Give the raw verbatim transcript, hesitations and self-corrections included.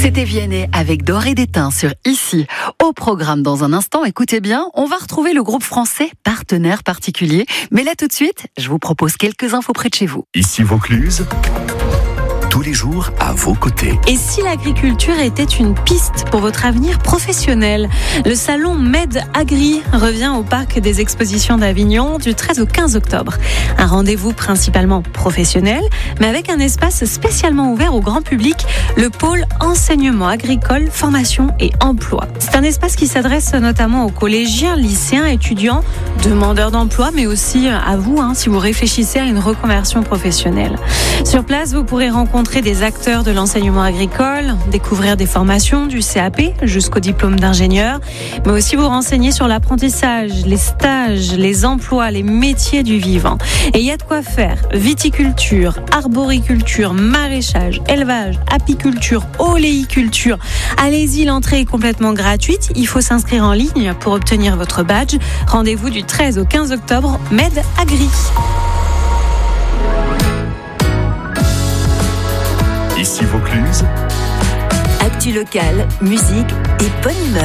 C'était Vianney avec Doré d'Étain sur Ici. Au programme dans un instant, écoutez bien, on va retrouver le groupe français Partenaires Particuliers. Mais là tout de suite, je vous propose quelques infos près de chez vous. Ici Vaucluse, tous les jours à vos côtés. Et si l'agriculture était une piste pour votre avenir professionnel? Le salon Med Agri revient au parc des expositions d'Avignon du treize au quinze octobre. Un rendez-vous principalement professionnel, mais avec un espace spécialement ouvert au grand public, le pôle enseignement agricole, formation et emploi. C'est un espace qui s'adresse notamment aux collégiens, lycéens, étudiants, demandeurs d'emploi, mais aussi à vous, hein, si vous réfléchissez à une reconversion professionnelle. Sur place, vous pourrez rencontrer des acteurs de l'enseignement agricole, découvrir des formations du C A P jusqu'au diplôme d'ingénieur, mais aussi vous renseigner sur l'apprentissage, les stages, les emplois, les métiers du vivant. Et il y a de quoi faire. Viticulture, arboriculture, maraîchage, élevage, apiculture, oléiculture. Allez-y, l'entrée est complètement gratuite. Il faut s'inscrire en ligne pour obtenir votre badge. Rendez-vous du treize au quinze octobre, Med Agri. Ici Vaucluse, Actu locale, musique et bonne humeur.